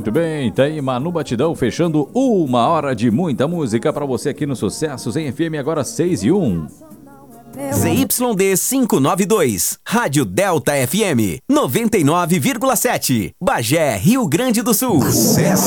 Muito bem, tem Manu Batidão fechando 1 hora de muita música pra você aqui no Sucessos em FM, agora 6:01. ZYD 592, Rádio Delta FM 99,7, Bagé, Rio Grande do Sul.